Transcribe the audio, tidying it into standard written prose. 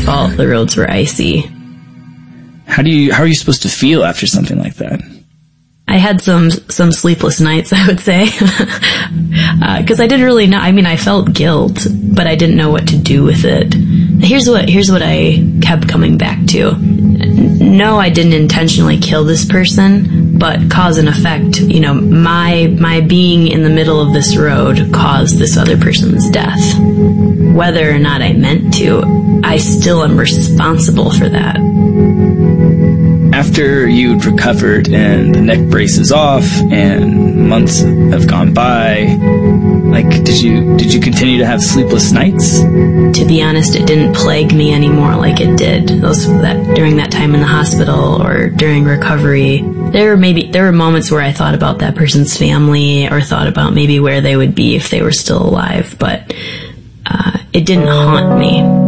fault. The roads were icy. How are you supposed to feel after something like that? I had some sleepless nights, I would say, because I didn't really know. I mean, I felt guilt, but I didn't know what to do with it. Here's what I kept coming back to. No, I didn't intentionally kill this person, but cause and effect. You know, my being in the middle of this road caused this other person's death. Whether or not I meant to, I still am responsible for that. After you'd recovered and the neck brace is off and months have gone by, like, did you continue to have sleepless nights? To be honest, it didn't plague me anymore like it did during that time in the hospital or during recovery. There were moments where I thought about that person's family or thought about maybe where they would be if they were still alive, but it didn't haunt me.